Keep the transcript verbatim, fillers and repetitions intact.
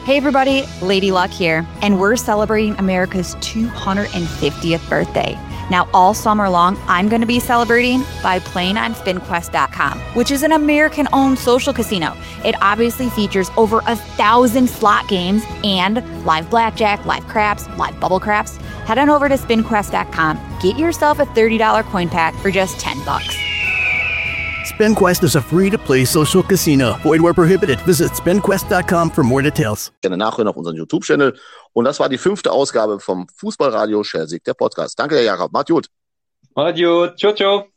Hey everybody, Lady Luck here, and we're celebrating America's two hundred fiftieth birthday. Now, all summer long, I'm going to be celebrating by playing on spin quest dot com, which is an American-owned social casino. It obviously features over a thousand slot games and live blackjack, live craps, live bubble craps. Head on over to spin quest dot com, get yourself a thirty dollars coin pack for just ten bucks. SpinQuest is a free-to-play social casino. Void where prohibited. Visit spin quest dot com for more details. Gerne nachhören auf unseren YouTube-Channel. Und das war die fünfte Ausgabe vom Fußballradio Schelsig, der Podcast. Danke, Herr Jakob. Macht gut. Macht gut. Ciao, ciao.